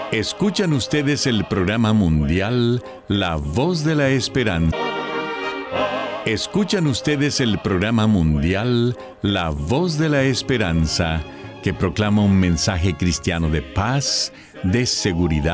Escuchan ustedes el programa mundial La Voz de la Esperanza. Escuchan ustedes el programa mundial La Voz de la Esperanza, que proclama un mensaje cristiano de paz, de seguridad